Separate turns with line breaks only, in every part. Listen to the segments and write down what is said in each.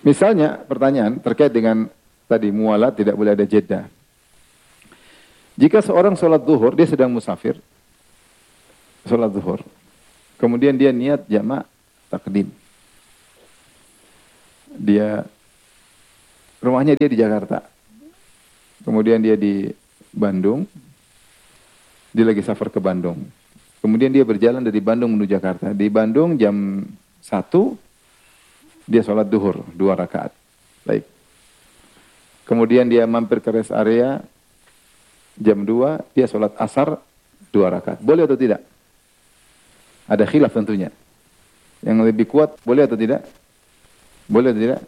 Misalnya pertanyaan terkait dengan tadi mualat tidak boleh ada jeda. Jika seorang sholat zuhur, dia sedang musafir, sholat zuhur, kemudian dia niat jamak takdim. Dia rumahnya dia di Jakarta, kemudian dia di Bandung, dia lagi safar ke Bandung. Kemudian dia berjalan dari Bandung menuju Jakarta. Di Bandung jam 1, dia sholat duhur 2 rakaat. Baik. Kemudian dia mampir ke rest area jam 2, dia sholat asar 2 rakaat. Boleh atau tidak? Ada khilaf tentunya. Yang lebih kuat, boleh atau tidak? Boleh atau tidak?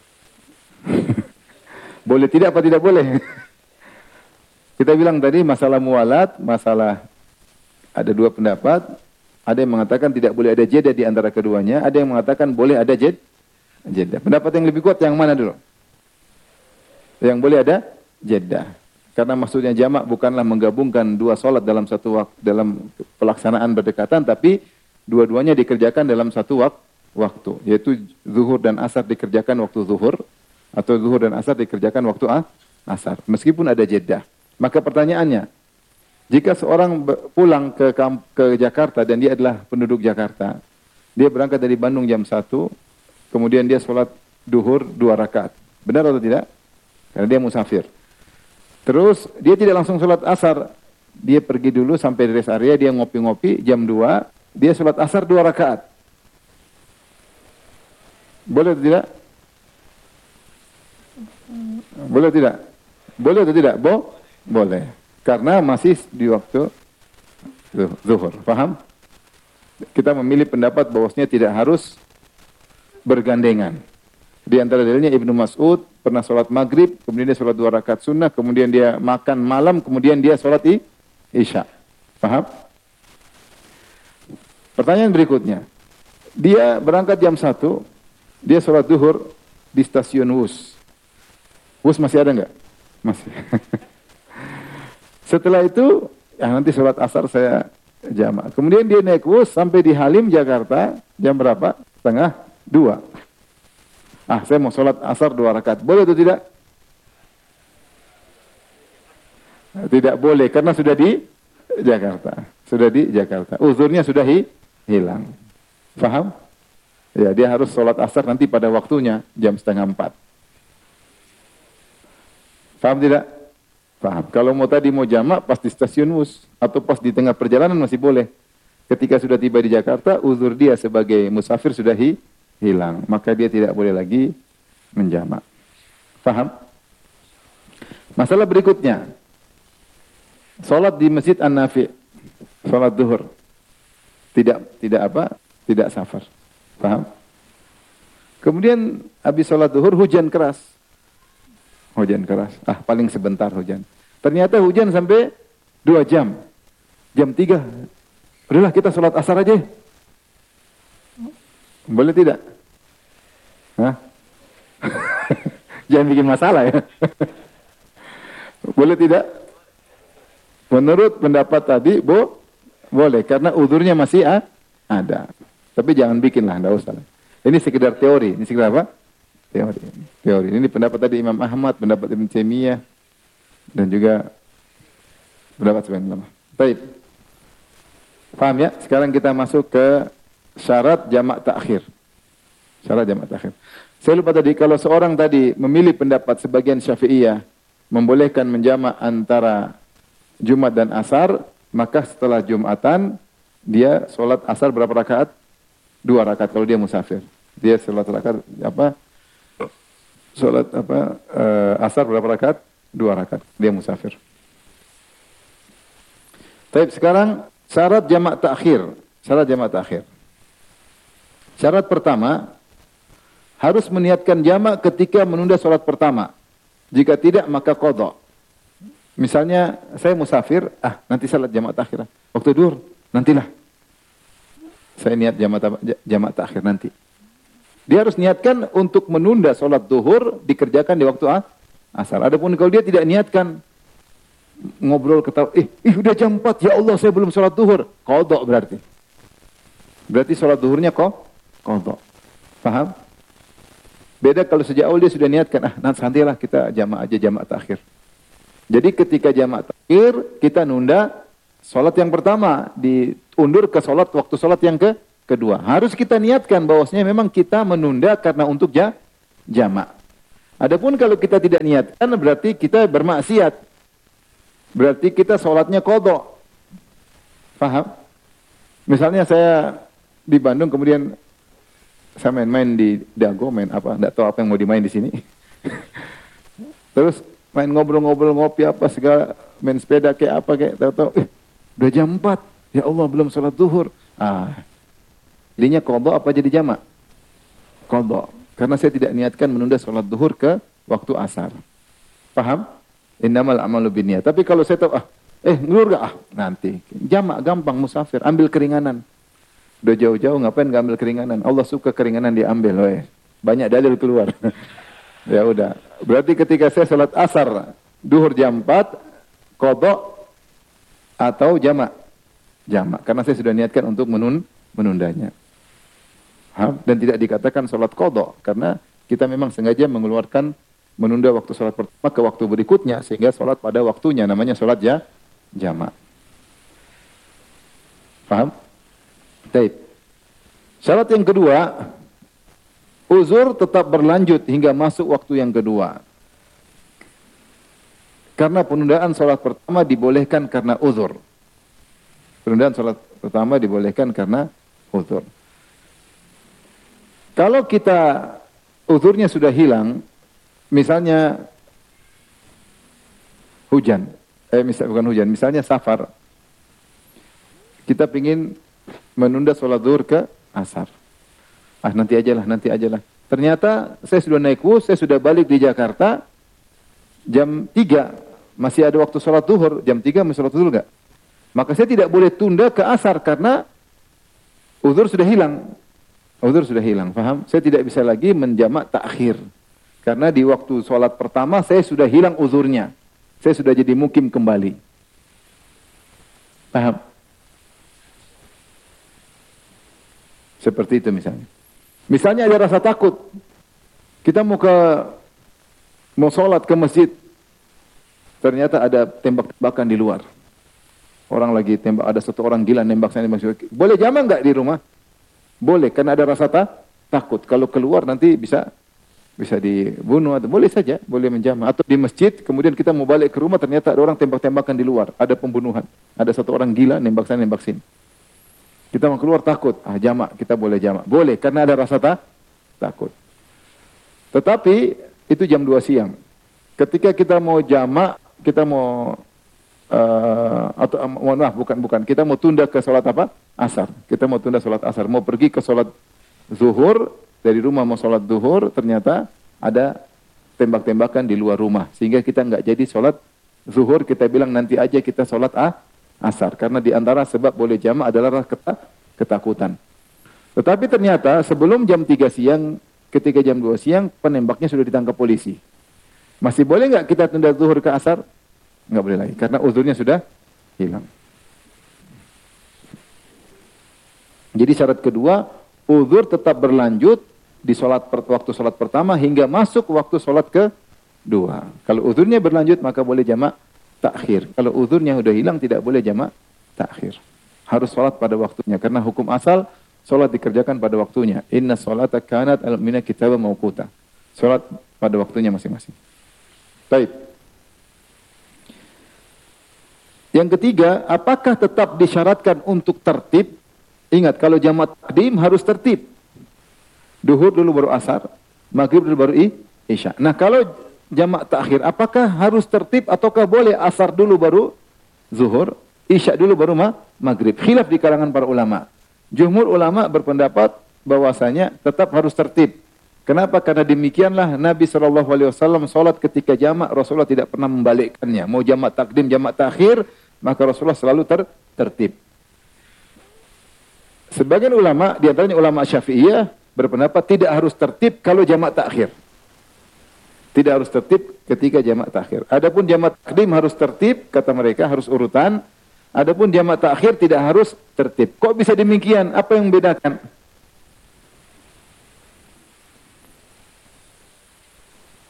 Boleh tidak apa tidak boleh? Kita bilang tadi masalah mualat, masalah ada 2 pendapat. Ada yang mengatakan tidak boleh ada jeda di antara keduanya. Ada yang mengatakan boleh ada jeda. Pendapat yang lebih kuat yang mana dulu? Yang boleh ada jeda. Karena maksudnya jamak bukanlah menggabungkan 2 sholat dalam satu waktu, dalam pelaksanaan berdekatan, tapi dua-duanya dikerjakan dalam satu waktu. Yaitu zuhur dan asar dikerjakan waktu zuhur, atau zuhur dan asar dikerjakan waktu asar. Meskipun ada jeda. Maka pertanyaannya, jika seorang pulang ke Jakarta dan dia adalah penduduk Jakarta, dia berangkat dari Bandung jam 1, kemudian dia sholat duhur 2 rakaat. Benar atau tidak? Karena dia musafir. Terus dia tidak langsung sholat asar. Dia pergi dulu sampai di rest area, dia ngopi-ngopi, jam 2, dia sholat asar 2 rakaat. Boleh atau tidak? Boleh tidak? Boleh atau tidak? Boleh. Karena masih di waktu zuhur. Paham? Kita memilih pendapat bahwasanya tidak harus bergandengan. Di antara dalilnya Ibnu Mas'ud pernah sholat maghrib, kemudian dia sholat 2 rakaat sunnah, kemudian dia makan malam, kemudian dia sholat isya. Paham? Pertanyaan berikutnya. Dia berangkat jam 1, dia sholat zuhur di stasiun Wus. Wus masih ada nggak? Masih. Setelah itu, ya nanti sholat asar saya jamak. Kemudian dia naik Wus sampai di Halim, Jakarta, jam berapa? 1:30. Saya mau sholat asar 2 rakaat. Boleh atau tidak? Tidak boleh, karena sudah di Jakarta. Sudah di Jakarta. Uzurnya sudah hilang. Faham? Ya, dia harus sholat asar nanti pada waktunya, jam 3:30. Faham tidak? Paham. Kalau mau jamak pas di stasiun Wus atau pas di tengah perjalanan masih boleh. Ketika sudah tiba di Jakarta, uzur dia sebagai musafir sudah hilang, maka dia tidak boleh lagi menjamak. Paham? Masalah berikutnya. Salat di Masjid An-Nafi', salat zuhur. Tidak safar. Paham? Kemudian habis salat zuhur hujan keras. Paling sebentar hujan. Ternyata hujan sampai 2 jam. Jam 3. Udahlah kita sholat asar aja. Boleh tidak? Hah? Jangan bikin masalah ya. Boleh tidak? Menurut pendapat tadi, boleh. Karena uzurnya masih ada. Tapi jangan bikinlah, enggak usah. Ini sekedar teori. Ini sekedar apa? Teori. Ini pendapat tadi Imam Ahmad, pendapat Ibn Taimiyah, dan juga pendapat sebagian ulama. Baik. Paham ya? Sekarang kita masuk ke syarat jamak takhir. Syarat jamak takhir. Saya lupa tadi, kalau seorang tadi memilih pendapat sebagian Syafi'iyah, membolehkan menjamak antara Jumat dan Asar, maka setelah Jumatan, dia sholat Asar berapa rakaat? 2 rakaat kalau dia musafir. Dia sholat asar berapa rakaat? 2 rakaat. Dia musafir. Baik, sekarang syarat jamak takhir. Syarat pertama, harus meniatkan jamak ketika menunda sholat pertama. Jika tidak, maka qadha. Misalnya, saya musafir, nanti salat jamak takhir. Waktu duhur, nantilah. Saya niat jamak takhir nanti. Dia harus niatkan untuk menunda sholat zuhur dikerjakan di waktu asar. Adapun kalau dia tidak niatkan, ngobrol ketawa, udah jam 4, ya Allah saya belum sholat zuhur. Qadha berarti. Berarti sholat zuhurnya qadha. Paham? Beda kalau sejak awal dia sudah niatkan, nantilah kita jamak aja, jamak takhir. Jadi ketika jamak takhir, kita nunda sholat yang pertama, diundur ke waktu sholat yang kedua. Harus kita niatkan bahwasanya memang kita menunda karena untuk jamak. Adapun kalau kita tidak niatkan, berarti kita bermaksiat. Berarti kita sholatnya qadha. Paham? Misalnya saya di Bandung, kemudian saya main-main di Dago, main apa, enggak tahu apa yang mau dimain di sini. Terus main ngobrol-ngobrol, ngopi apa segala, main sepeda kayak apa kayak, tahu-tahu udah jam 4. Ya Allah, belum sholat zuhur. Jadinya qadha apa jadi jamak? Qadha. Karena saya tidak niatkan menunda sholat zuhur ke waktu asar. Paham? Innamal a'malu binniyat. Tapi kalau saya tahu, ngelur gak? Nanti. Jamak gampang, musafir, ambil keringanan. Udah jauh-jauh ngapain nggak ambil keringanan? Allah suka keringanan diambil, banyak dalil keluar. Ya udah. Berarti ketika saya salat asar, duhur jam 4, qadha atau jamak? Jamak. Karena saya sudah niatkan untuk menundanya. Dan tidak dikatakan salat qadha karena kita memang sengaja menunda waktu salat pertama ke waktu berikutnya sehingga salat pada waktunya, namanya salat jamak. Paham? Baik. Syarat yang kedua, uzur tetap berlanjut hingga masuk waktu yang kedua. Karena penundaan salat pertama dibolehkan karena uzur. Penundaan salat pertama dibolehkan karena uzur. Kalau kita uzurnya sudah hilang, misalnya hujan, misalnya safar. Kita ingin menunda sholat zuhur ke asar. Nanti ajalah. Ternyata saya sudah naik bus, saya sudah balik di Jakarta, jam 3, masih ada waktu sholat zuhur, jam 3 masih sholat zuhur enggak? Maka saya tidak boleh tunda ke asar karena uzur sudah hilang. Uzur sudah hilang, paham? Saya tidak bisa lagi menjamak takhir. Karena di waktu sholat pertama saya sudah hilang uzurnya. Saya sudah jadi mukim kembali. Paham? Seperti itu misalnya. Misalnya ada rasa takut. Kita mau sholat ke masjid. Ternyata ada tembak-tembakan di luar. Orang lagi tembak, ada satu orang gila nembak sana. Boleh jamak enggak di rumah? Boleh, karena ada rasa takut. Kalau keluar nanti bisa dibunuh atau boleh saja, boleh menjamak. Atau di masjid, kemudian kita mau balik ke rumah, ternyata ada orang tembak-tembakan di luar. Ada pembunuhan. Ada satu orang gila nembak sana, nembak sini. Kita mau keluar takut, jamak, kita boleh jamak. Boleh, karena ada rasa takut. Tetapi, itu jam 2 siang. Ketika kita mau jamak, kita mau, kita mau tunda ke sholat apa? Asar. Kita mau tunda sholat asar. Mau pergi ke sholat zuhur, dari rumah mau sholat zuhur, ternyata ada tembak-tembakan di luar rumah. Sehingga kita nggak jadi sholat zuhur, kita bilang nanti aja kita sholat asar. Karena di antara sebab boleh jamak adalah ketakutan. Tetapi ternyata sebelum jam 3 siang, ketika jam 2 siang, penembaknya sudah ditangkap polisi. Masih boleh nggak kita tunda zuhur ke asar? Nggak boleh lagi, karena uzurnya sudah hilang. Jadi syarat kedua, uzur tetap berlanjut di waktu sholat pertama hingga masuk waktu sholat kedua. Kalau uzurnya berlanjut, maka boleh jamak takhir. Kalau uzurnya sudah hilang, tidak boleh jamak takhir. Harus sholat pada waktunya. Karena hukum asal, sholat dikerjakan pada waktunya. Inna sholata kanat al-mina kitabah mawquta. Sholat pada waktunya masing-masing. Baik. Yang ketiga, apakah tetap disyaratkan untuk tertib? Ingat, kalau jamak takdim harus tertib. Duhur dulu baru asar, maghrib dulu baru isya. Nah, kalau jamak takhir, apakah harus tertib ataukah boleh asar dulu baru zuhur, isya dulu baru maghrib? Khilaf di kalangan para ulama. Jumhur ulama berpendapat bahwasanya tetap harus tertib. Kenapa? Karena demikianlah Nabi SAW sholat ketika jamak, Rasulullah tidak pernah membalikkannya. Mau jamak takdim, jamak takhir, maka Rasulullah selalu tertib. Sebagian ulama, di antaranya ulama Syafi'iyah, berpendapat tidak harus tertib kalau jamak takhir. Tidak harus tertib ketika jamak takhir. Adapun jamak takdim harus tertib, kata mereka harus urutan. Adapun jamak takhir tidak harus tertib. Kok bisa demikian? Apa yang membedakan?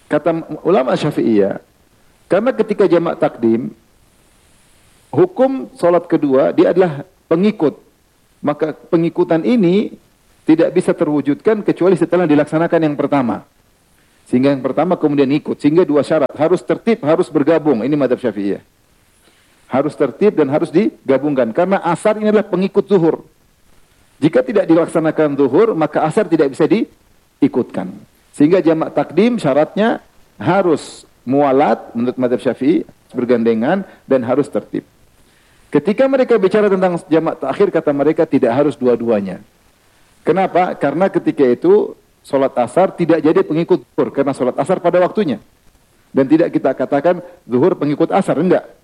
Kata ulama Syafi'iyah, karena ketika jamak takdim, hukum solat kedua dia adalah pengikut. Maka pengikutan ini tidak bisa terwujudkan kecuali setelah dilaksanakan yang pertama. Sehingga yang pertama kemudian ikut. Sehingga dua syarat, harus tertib, harus bergabung. Ini mazhab Syafi'iyah. Harus tertib dan harus digabungkan. Karena asar ini adalah pengikut zuhur. Jika tidak dilaksanakan zuhur, maka asar tidak bisa diikutkan. Sehingga jamak takdim syaratnya harus mualat menurut mazhab Syafi'i, bergandengan dan harus tertib. Ketika mereka bicara tentang jamak takhir, kata mereka tidak harus dua-duanya. Kenapa? Karena ketika itu solat asar tidak jadi pengikut zuhur karena solat asar pada waktunya. Dan tidak kita katakan zuhur pengikut asar, enggak.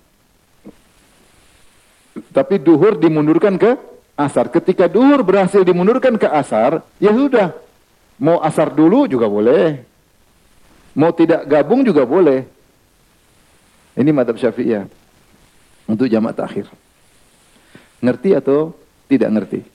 Tapi duhur dimundurkan ke asar. Ketika duhur berhasil dimundurkan ke asar, ya sudah. Mau asar dulu juga boleh. Mau tidak gabung juga boleh. Ini mazhab Syafi'iyah untuk jamak takhir. Ngerti atau tidak ngerti?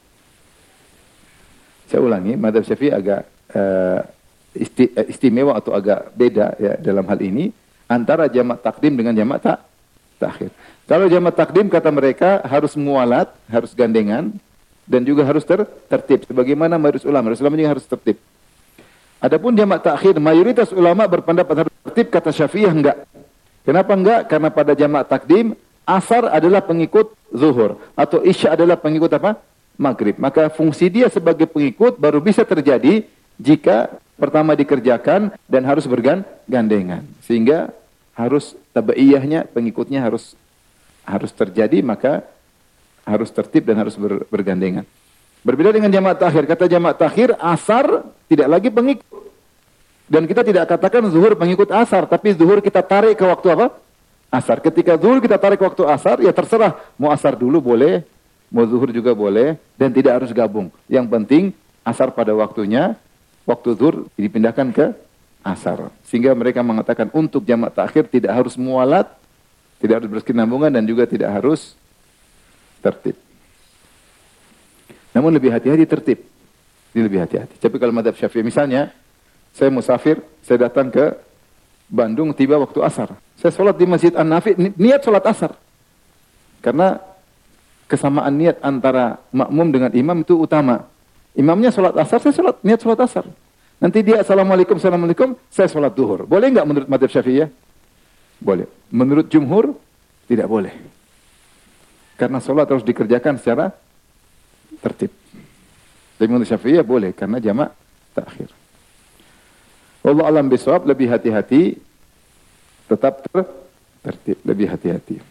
Saya ulangi, mazhab Syafi'i agak istimewa atau agak beda ya dalam hal ini antara jamak takdim dengan jamak takhir. Kalau jamak takdim kata mereka harus mualat, harus gandengan dan juga harus tertib sebagaimana mayoritas ulama. Mayoritas ulama juga harus tertib. Adapun jamak takhir, mayoritas ulama berpendapat harus tertib, kata Syafi'iyah enggak. Kenapa enggak? Karena pada jamak takdim asar adalah pengikut zuhur atau isya adalah pengikut apa? Maghrib. Maka fungsi dia sebagai pengikut baru bisa terjadi jika pertama dikerjakan dan harus bergandengan. Sehingga harus tabaiyahnya, pengikutnya harus terjadi, maka harus tertib dan harus bergandengan. Berbeda dengan jamak takhir. Kata jamak takhir, asar tidak lagi pengikut. Dan kita tidak katakan zuhur pengikut asar, tapi zuhur kita tarik ke waktu apa? Asar. Ketika zuhur kita tarik ke waktu asar, ya terserah. Mau asar dulu boleh, mau zuhur juga boleh, dan tidak harus gabung. Yang penting, asar pada waktunya, waktu zuhur dipindahkan ke asar. Sehingga mereka mengatakan untuk jamak takhir tidak harus mualat, tidak harus berkesinambungan dan juga tidak harus tertib. Namun lebih hati-hati tertib. Ini lebih hati-hati. Tapi kalau mazhab Syafi'i misalnya, saya musafir, saya datang ke Bandung tiba waktu asar. Saya sholat di Masjid An-Nafi, niat sholat asar. Karena kesamaan niat antara makmum dengan imam itu utama. Imamnya sholat asar, saya niat sholat asar. Nanti dia assalamualaikum, saya sholat duhur. Boleh nggak menurut mazhab Syafi'i ya? Boleh. Menurut jumhur, tidak boleh. Karena sholat harus dikerjakan secara tertib. Tapi menurut Syafi'iyah boleh, karena jamak takhir. Allah alam bisawab, lebih hati-hati, tetap tertib, lebih hati-hati.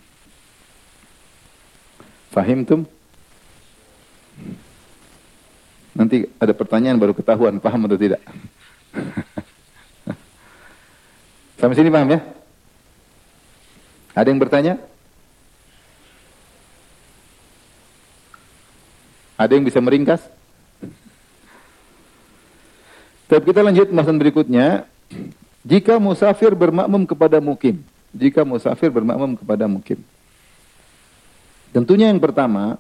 Fahimtum? Nanti ada pertanyaan baru ketahuan, paham atau tidak. Sampai sini paham ya? Ada yang bertanya? Ada yang bisa meringkas? Tapi kita lanjut pembahasan berikutnya. Jika musafir bermakmum kepada mukim. Jika musafir bermakmum kepada mukim. Tentunya yang pertama,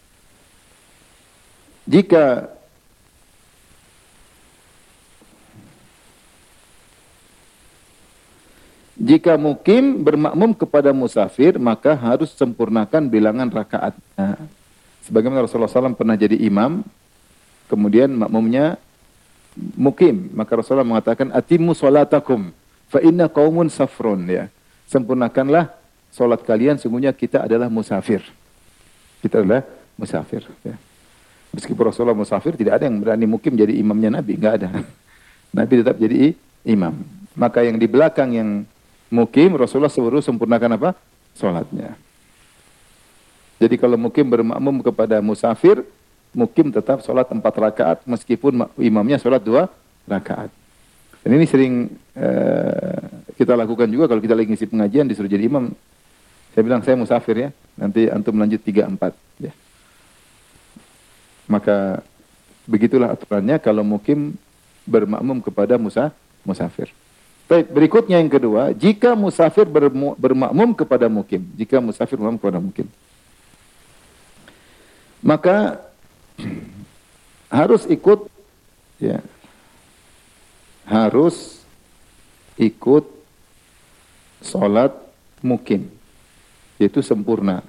jika mukim bermakmum kepada musafir, maka harus sempurnakan bilangan rakaatnya. Sebagaimana Rasulullah SAW pernah jadi imam, kemudian makmumnya mukim, maka Rasulullah mengatakan atimmu sholatakum fa inna qaumun safrun, ya. Sempurnakanlah salat kalian, sungguhnya kita adalah musafir. Kita adalah musafir, ya. Meskipun Rasulullah musafir, tidak ada yang berani mukim jadi imamnya Nabi, enggak ada. Nabi tetap jadi imam. Maka yang di belakang yang mukim, Rasulullah suruh sempurnakan apa? Salatnya. Jadi kalau mukim bermakmum kepada musafir, mukim tetap sholat 4 rakaat meskipun imamnya sholat 2 rakaat. Dan ini sering kita lakukan juga kalau kita lagi ngisi pengajian disuruh jadi imam. Saya bilang saya musafir ya, nanti antum lanjut 3-4 ya. Maka begitulah aturannya kalau mukim bermakmum kepada musafir. Baik, berikutnya yang kedua, jika musafir bermakmum kepada mukim, jika musafir bermakmum kepada mukim, maka harus ikut, ya, harus ikut sholat mukim, yaitu sempurna.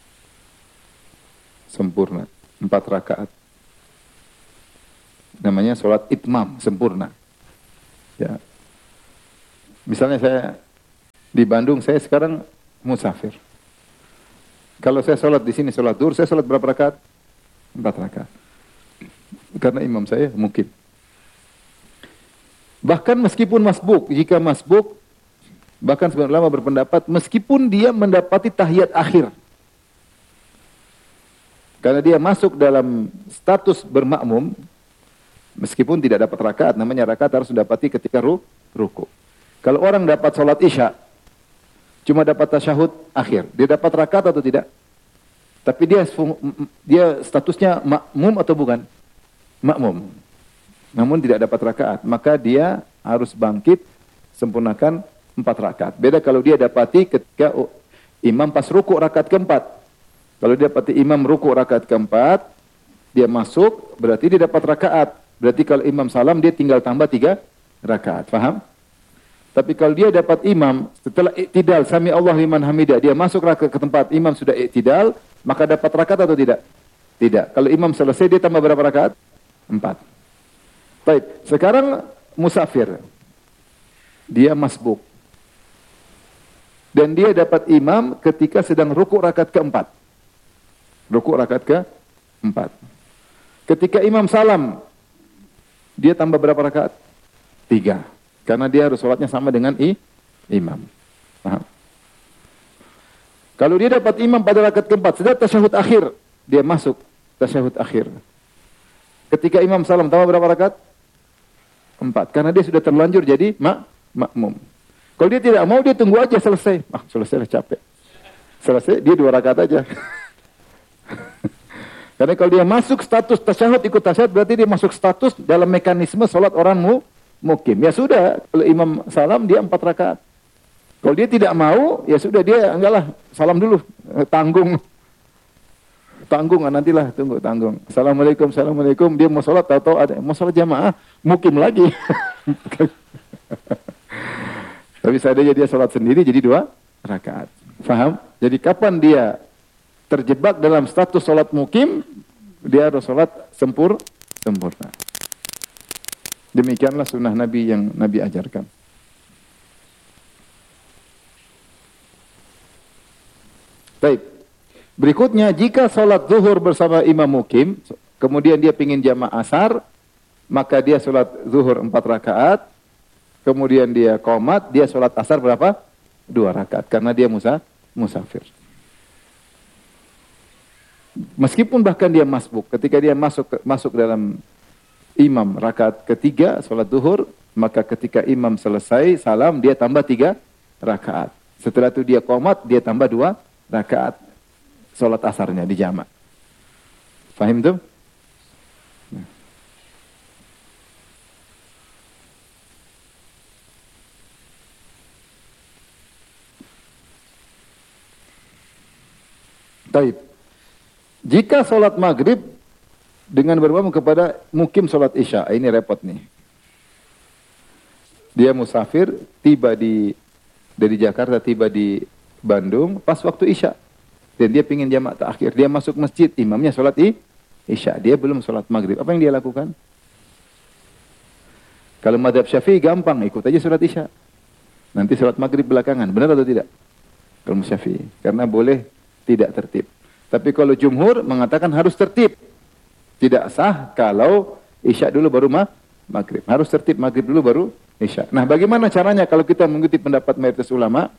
Sempurna, 4 rakaat. Namanya sholat itmam, sempurna. Ya. Misalnya saya di Bandung, saya sekarang musafir. Kalau saya sholat di sini, sholat duhur, saya sholat berapa rakaat? 4 rakaat. Karena imam saya mukim. Bahkan meskipun masbuk, jika masbuk, bahkan sebagian ulama berpendapat, meskipun dia mendapati tahiyat akhir, karena dia masuk dalam status bermakmum, meskipun tidak dapat rakaat, namanya rakaat harus didapati ketika ruku. Kalau orang dapat sholat isya, cuma dapat tasyahud akhir, dia dapat rakaat atau tidak? Tapi dia statusnya makmum atau bukan? Makmum. Namun tidak dapat rakaat, maka dia harus bangkit, sempurnakan 4 rakaat. Beda kalau dia dapati ketika imam pas ruku rakaat keempat. Kalau dia dapati imam ruku rakaat keempat, dia masuk, berarti dia dapat rakaat. Berarti kalau imam salam, dia tinggal tambah 3 rakaat. Faham? Tapi kalau dia dapat imam, setelah iktidal, sami Allah liman hamidah, dia masuk rakaat ke tempat, imam sudah iktidal, maka dapat rakaat atau tidak? Tidak. Kalau imam selesai, dia tambah berapa rakaat? 4. Baik, sekarang musafir. Dia masbuk. Dan dia dapat imam ketika sedang ruku rakaat keempat. Ruku rakaat ke-4. Ketika imam salam, dia tambah berapa rakaat? 3. Karena dia harus sholatnya sama dengan imam. Paham? Kalau dia dapat imam pada rakaat keempat, sudah tasyahud akhir, dia masuk tasyahud akhir. Ketika imam salam, tambah berapa rakaat? 4. Karena dia sudah terlanjur jadi makmum. Kalau dia tidak mau, dia tunggu aja selesai. Selesai lah, capek. Selesai, dia 2 rakaat aja. Karena kalau dia masuk status tasyahud, ikut tasyahud, berarti dia masuk status dalam mekanisme sholat orang mukim. Ya sudah, kalau imam salam, dia 4 rakaat. Kalau dia tidak mau, ya sudah, dia enggaklah, salam dulu, tanggung, nantilah, tanggung. Assalamualaikum, assalamualaikum, dia mau sholat, tahu-tahu ada, mau sholat jamaah, mukim lagi. Tapi seandainya dia sholat sendiri, jadi 2 rakaat. Faham? Jadi kapan dia terjebak dalam status sholat mukim, dia harus sholat sempurna. Demikianlah sunnah Nabi yang Nabi ajarkan. Baik. Berikutnya, jika sholat zuhur bersama imam mukim, kemudian dia ingin jamaah asar, maka dia sholat zuhur 4 rakaat, kemudian dia qomat, dia sholat asar berapa? 2 rakaat, karena dia musafir. Meskipun bahkan dia masbuk, ketika dia masuk dalam imam rakaat ketiga sholat zuhur, maka ketika imam selesai salam, dia tambah 3 rakaat. Setelah itu dia qomat, dia tambah 2 rakaat sholat asarnya di jamak. Fahim tuh? Baik. Jika sholat maghrib dengan bermakmum kepada mukim sholat isya, ini repot nih. Dia musafir, dari Jakarta tiba di Bandung pas waktu isya. Dan dia pingin jamak terakhir. Dia masuk masjid, imamnya sholat isya. Dia belum sholat maghrib. Apa yang dia lakukan? Kalau madhab Syafi'i gampang, ikut aja sholat isya. Nanti sholat maghrib belakangan. Benar atau tidak? Kalau Syafi'i. Karena boleh tidak tertib. Tapi kalau jumhur mengatakan harus tertib. Tidak sah kalau isya dulu baru maghrib. Harus tertib maghrib dulu baru isya. Nah, bagaimana caranya kalau kita mengikuti pendapat mayoritas ulama?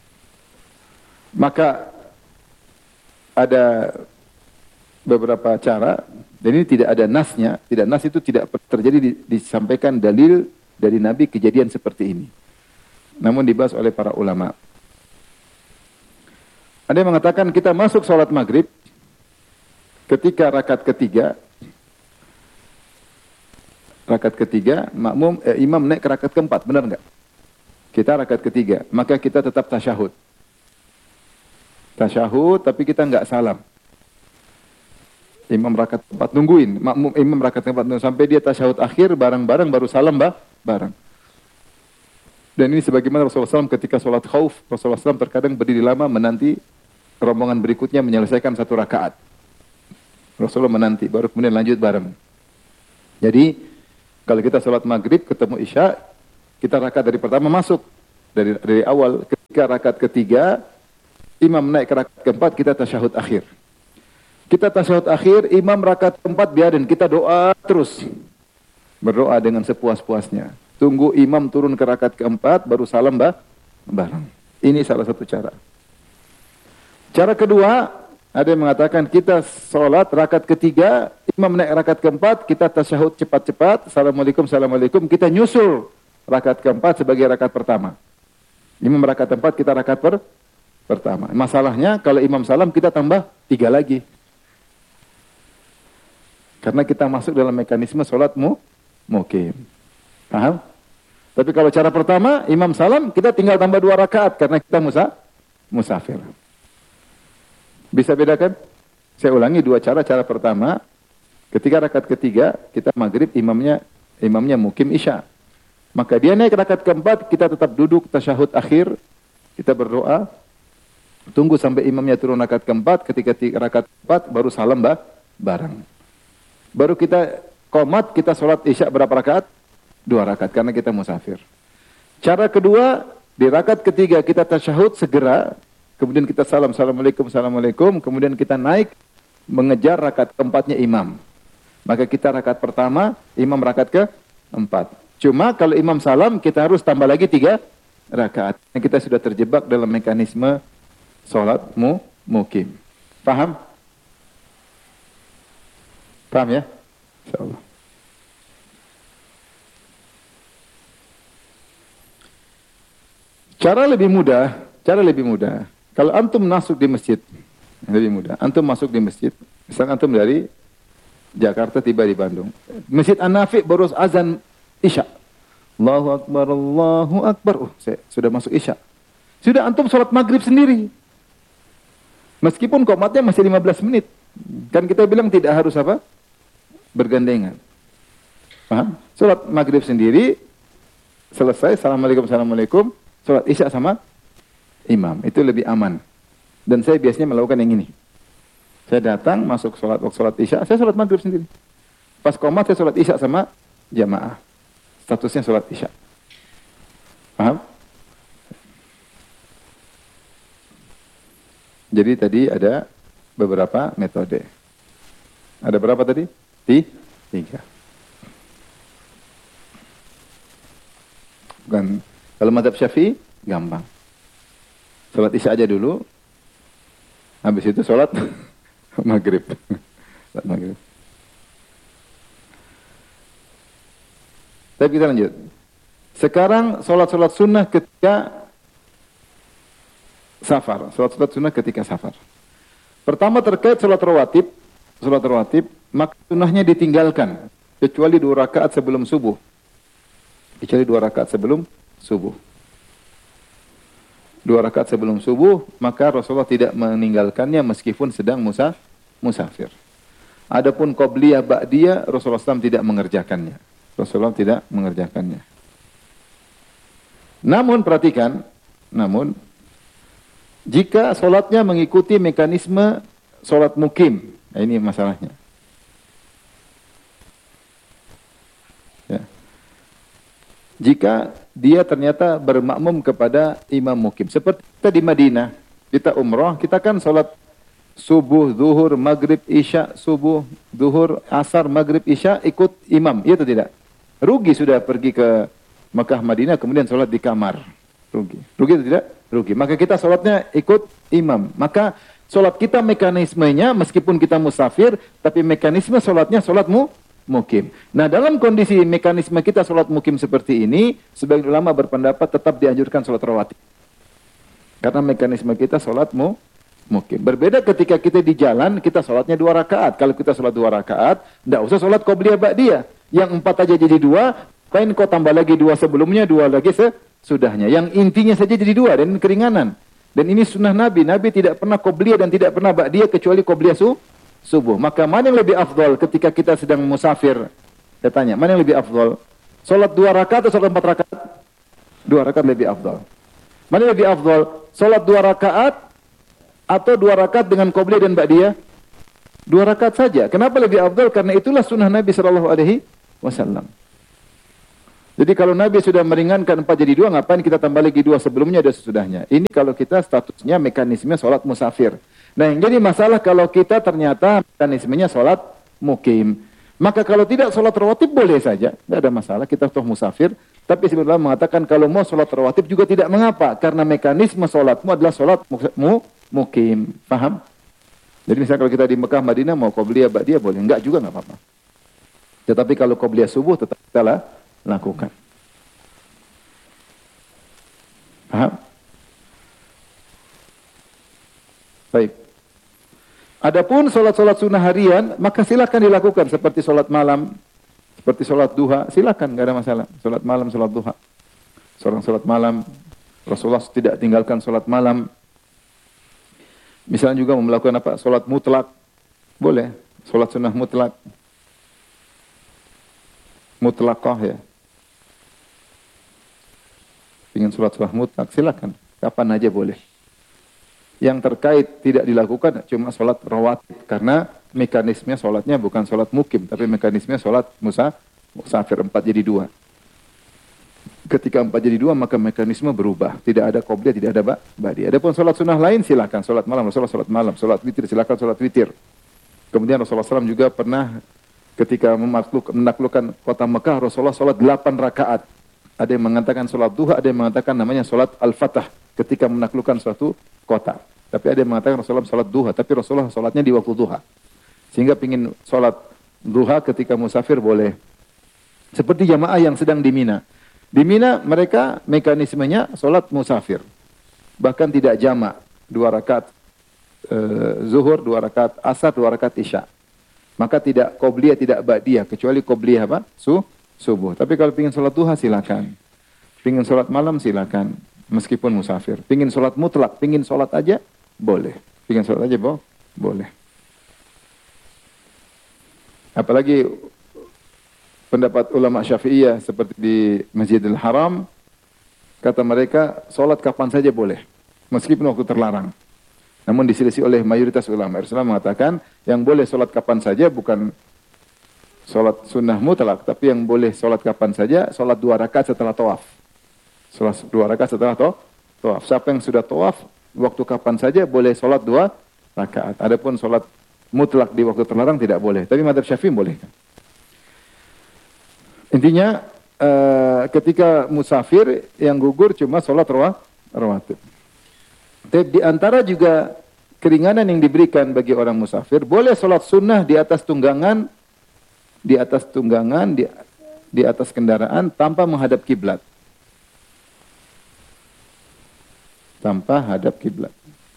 Maka ada beberapa cara. Dan ini tidak ada nasnya. Tidak nas itu tidak terjadi disampaikan dalil dari Nabi kejadian seperti ini. Namun dibahas oleh para ulama. Ada yang mengatakan kita masuk sholat maghrib ketika rakaat ketiga imam naik ke rakaat keempat, benar nggak? Kita rakaat ketiga, maka kita tetap tasyahud, tapi kita nggak salam. Imam rakaat keempat nungguin, imam rakaat keempat sampai dia tasyahud akhir bareng-bareng baru salam bareng. Dan ini sebagaimana Rasulullah SAW ketika sholat khauf, Rasulullah SAW terkadang berdiri lama menanti rombongan berikutnya menyelesaikan satu rakaat. Rasulullah menanti, baru kemudian lanjut bareng. Jadi, kalau kita sholat maghrib ketemu isya, kita rakaat dari pertama masuk. Dari awal, ketika rakaat ketiga, imam naik ke rakaat keempat, kita tasyahud akhir. Kita tasyahud akhir, imam rakaat keempat biarin, kita doa terus. Berdoa dengan sepuas-puasnya. Tunggu imam turun ke rakaat keempat, baru salam bareng. Ini salah satu cara. Cara kedua, ada yang mengatakan kita sholat rakaat ketiga, imam naik rakaat keempat, kita tasyahud cepat-cepat, assalamualaikum, assalamualaikum, kita nyusul rakaat keempat sebagai rakaat pertama. Imam rakaat keempat, kita rakaat pertama. Masalahnya kalau imam salam kita tambah 3 lagi. Karena kita masuk dalam mekanisme sholat mukim. Paham? Tapi kalau cara pertama, imam salam, kita tinggal tambah 2 rakaat karena kita musafir. Bisa bedakan? Saya ulangi 2 cara. Cara pertama, ketika rakaat ketiga, kita maghrib, imamnya mukim isya. Maka dia naik rakaat keempat, kita tetap duduk tasyahud akhir, kita berdoa, tunggu sampai imamnya turun rakaat keempat, ketika rakaat keempat baru salam bareng. Baru kita qomat, kita sholat isya berapa rakaat? 2 rakaat karena kita musafir. Cara kedua, di rakaat ketiga kita tasyahud segera, kemudian kita salam, assalamualaikum, assalamualaikum, kemudian kita naik mengejar rakaat keempatnya imam. Maka kita rakaat pertama, imam rakaat keempat. Cuma kalau imam salam, kita harus tambah lagi 3 rakaat. Kita sudah terjebak dalam mekanisme sholat mukim. Paham? Paham ya? Insyaallah. Cara lebih mudah. Kalau antum masuk di masjid, lebih mudah. Antum masuk di masjid, misalnya antum dari Jakarta tiba di Bandung. Masjid An-Nafi baru azan isya. Allahu Akbar, Allahu Akbar. Saya sudah masuk isya. Sudah antum sholat maghrib sendiri. Meskipun qomatnya masih 15 menit. Kan kita bilang tidak harus apa? Bergandengan. Paham? Sholat maghrib sendiri, selesai, assalamualaikum, assalamualaikum, sholat isya sama imam. Itu lebih aman. Dan saya biasanya melakukan yang ini. Saya datang, masuk sholat isya, saya sholat maghrib sendiri. Pas qomat, saya sholat isya sama jamaah. Statusnya sholat isya. Paham? Jadi tadi ada beberapa metode. Ada berapa tadi? 3. Bukan. Kalau mazhab Syafi'i, gampang. Sholat isya aja dulu. Habis itu sholat maghrib. Sholat maghrib. Tapi kita lanjut. Sekarang sholat-sholat sunnah ketika safar. Sholat-sholat sunnah ketika safar. Pertama terkait sholat rawatib. Sholat rawatib, maka sunnahnya ditinggalkan. Kecuali 2 rakaat sebelum subuh. Kecuali 2 rakaat sebelum subuh. 2 rakaat sebelum subuh, maka Rasulullah tidak meninggalkannya meskipun sedang musafir. Adapun qobliyah ba'diyah, Rasulullah SAW tidak mengerjakannya. Rasulullah tidak mengerjakannya. Namun perhatikan, jika solatnya mengikuti mekanisme solat mukim, nah ini masalahnya. Ya. Jika dia ternyata bermakmum kepada imam mukim, seperti kita di Madinah, kita umrah, kita kan solat subuh, zuhur, maghrib, isya, subuh, zuhur, asar, maghrib, isya, ikut imam, iya atau tidak? Rugi sudah pergi ke Mekah, Madinah, kemudian sholat di kamar. Rugi atau tidak? Rugi. Maka kita sholatnya ikut imam. Maka sholat kita mekanismenya, meskipun kita musafir, tapi mekanisme sholatnya sholat mukim. Nah, dalam kondisi mekanisme kita sholat mukim seperti ini, sebagian ulama berpendapat tetap dianjurkan sholat rawatib. Karena mekanisme kita sholat mukim. Berbeda ketika kita di jalan, kita sholatnya 2 rakaat. Kalau kita sholat 2 rakaat, tidak usah sholat qobliyah ba'diyah. Yang 4 aja jadi 2, paling kau tambah lagi 2 sebelumnya, 2 lagi sesudahnya. Yang intinya saja jadi 2 dan keringanan. Dan ini sunnah Nabi. Nabi tidak pernah qobliyah dan tidak pernah ba'diyah kecuali qobliyah subuh. Maka mana yang lebih afdol ketika kita sedang musafir? Saya tanya, mana yang lebih afdol? Sholat 2 rakaat atau sholat 4 rakaat? 2 2 rakaat lebih afdal. Mana lebih afdal? Salat 2 rakaat atau 2 rakaat dengan qobliyah dan ba'diyah? 2 rakaat saja. Kenapa lebih afdal? Karena itulah sunnah Nabi sallallahu alaihi wasallam. Jadi kalau Nabi sudah meringankan 4 jadi 2, ngapain kita tambah lagi 2 sebelumnya dan sesudahnya? Ini kalau kita statusnya mekanisme salat musafir. Nah, yang jadi masalah kalau kita ternyata mekanismenya salat mukim. Maka kalau tidak salat rawatib boleh saja, tidak ada masalah, kita toh musafir. Tapi sebenarnya mengatakan kalau mau salat rawatib juga tidak mengapa, karena mekanisme salatmu adalah salat mukim. Paham? Jadi misalnya kalau kita di Mekah, Madinah mau qobliyah, ba'diyah boleh, enggak juga enggak apa-apa. Tetapi kalau qobliyah subuh tetap kita lakukan. Paham? Baik. Adapun salat-salat sunnah harian, maka silakan dilakukan seperti salat malam, seperti salat duha, silakan, enggak ada masalah. Salat malam, salat duha. Seorang salat malam, Rasulullah tidak tinggalkan salat malam. Misalnya juga melakukan apa? Salat mutlak. Boleh. Salat sunnah mutlak. Mutlaqah ya. Ingin salat sunnah mutlak, silakan. Kapan aja boleh. Yang terkait tidak dilakukan cuma salat rawatib. Karena mekanisme salatnya bukan salat mukim, tapi mekanisme salat musafir 4 jadi 2. Ketika 4 jadi 2 maka mekanisme berubah. Tidak ada qobliyah, tidak ada ba'diyah. Adapun salat sunnah lain silakan. Salat malam, Rasulullah salat malam. Salat witir silakan salat witir. Kemudian Rasulullah SAW juga pernah ketika menaklukkan kota Mekah, Rasulullah salat 8 rakaat. Ada yang mengatakan salat duha, ada yang mengatakan namanya salat al-fatah ketika menaklukkan suatu kota. Tapi ada yang mengatakan Rasulullah salat duha, tapi Rasulullah salatnya di waktu duha. Sehingga pingin salat duha ketika musafir boleh. Seperti jamaah yang sedang di Mina. Di Mina mereka mekanismenya salat musafir. Bahkan tidak jamak. 2 rakaat zuhur, 2 rakaat asar, 2 rakaat isya. Maka tidak qobliyah, tidak ba'diyah. Kecuali qobliyah apa? Subuh. Tapi kalau ingin salat duha silakan. Pingin salat malam silakan. Meskipun musafir. Pingin salat mutlak, pingin salat aja boleh. Pingin salat aja boleh. Apalagi pendapat ulama Syafi'iyah seperti di Masjidil Haram, kata mereka salat kapan saja boleh, meskipun waktu terlarang. Namun diselisih oleh mayoritas ulama. Islam mengatakan yang boleh salat kapan saja bukan salat sunnah mutlak, tapi yang boleh salat kapan saja salat 2 rakaat setelah tawaf. Salat 2 rakaat setelah tawaf. Siapa yang sudah tawaf waktu kapan saja boleh salat 2 rakaat. Adapun salat mutlak di waktu terlarang tidak boleh. Tapi mazhab Syafi'i boleh. Intinya ketika musafir yang gugur cuma salat rawatib. Di antara juga keringanan yang diberikan bagi orang musafir, boleh salat sunnah di atas tunggangan, di atas kendaraan tanpa menghadap kiblat. Tanpa hadap kiblat.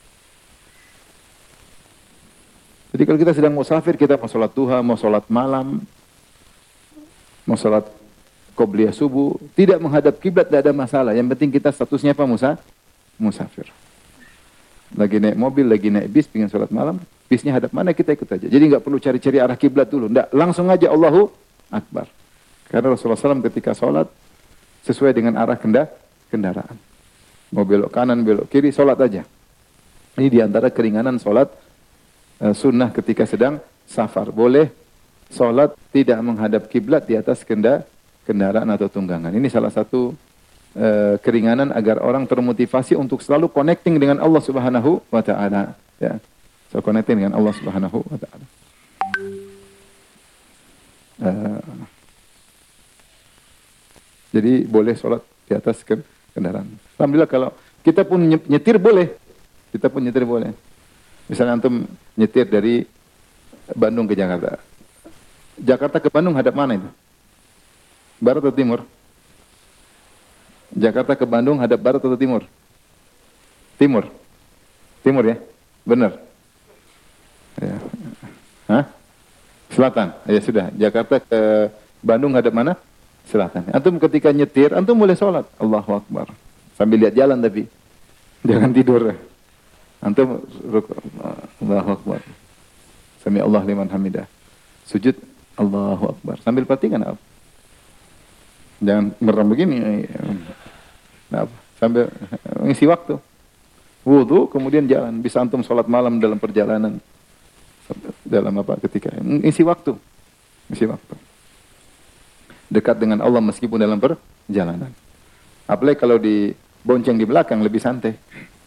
Jadi kalau kita sedang musafir, kita mau salat duha, mau salat malam, mau salat qobliyah subuh, tidak menghadap kiblat tidak ada masalah. Yang penting kita statusnya apa? Musafir. Lagi naik mobil, lagi naik bis, pengen salat malam, bisnya hadap mana kita ikut aja. Jadi nggak perlu cari-cari arah kiblat dulu, enggak, langsung aja Allahu Akbar. Karena Rasulullah SAW ketika salat sesuai dengan arah kendaraan. Mau belok kanan, belok kiri, salat aja. Ini diantara keringanan salat sunnah ketika sedang safar. Boleh salat tidak menghadap kiblat di atas kendaraan atau tunggangan. Ini salah satu keringanan agar orang termotivasi untuk selalu connecting dengan Allah Subhanahu wa taala, ya. So connecting dengan Allah Subhanahu wa taala. Jadi boleh salat di atas kendaraan. Alhamdulillah kalau kita pun nyetir boleh. Kita pun nyetir boleh. Misalnya antum nyetir dari Bandung ke Jakarta. Jakarta ke Bandung hadap mana itu? Barat atau timur? Jakarta ke Bandung hadap barat atau timur? Timur. Timur ya? Benar. Ya. Hah? Selatan. Ya sudah. Jakarta ke Bandung hadap mana? Selatan. Antum ketika nyetir, antum boleh sholat. Allahu Akbar. Sambil lihat jalan tapi. Jangan tidur. Antum Allahu Akbar. Sami Allah liman hamidah. Sujud Allahu Akbar. Sambil perhatikan apa? Jangan merem begini. Nah, sambil ngisi waktu. Wudu, kemudian jalan. Bisa antum sholat malam dalam perjalanan. Dalam apa ketika. Ngisi waktu. Ngisi waktu. Dekat dengan Allah meskipun dalam perjalanan. Apalagi kalau dibonceng di belakang lebih santai.